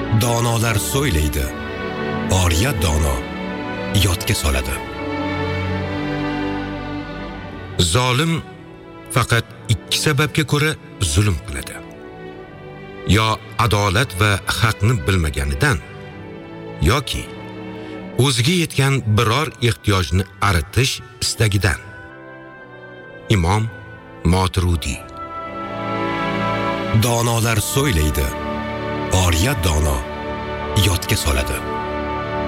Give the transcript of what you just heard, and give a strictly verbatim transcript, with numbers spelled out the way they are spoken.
Donolar so'ylaydi, oriya dono yodga soladi. Zolim faqat ikki sababga ko'ra zulm qiladi. Yo adolat va haqni bilmaganidan, yoki o'ziga yetgan biror ehtiyojni aritish istagidan. Imom Moturudiy. Donolar so'ylaydi, oriya dono yodga soladi.